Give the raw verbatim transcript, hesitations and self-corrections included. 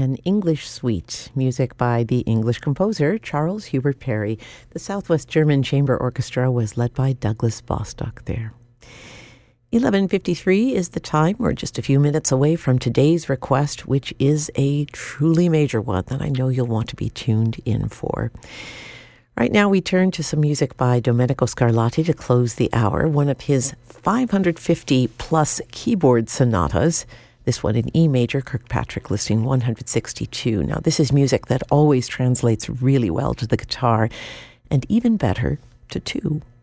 an English suite, music by the English composer Charles Hubert Parry. The Southwest German Chamber Orchestra was led by Douglas Bostock there. eleven fifty-three is the time. We're just a few minutes away from today's request, which is a truly major one that I know you'll want to be tuned in for. Right now we turn to some music by Domenico Scarlatti to close the hour, one of his five hundred fifty plus keyboard sonatas. This one in E major, Kirkpatrick listing one hundred sixty-two. Now this is music that always translates really well to the guitar, and even better to two.